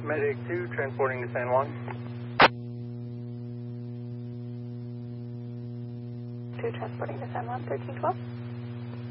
Medic 2, transporting to San Juan. 2, transporting to San Juan, 1312.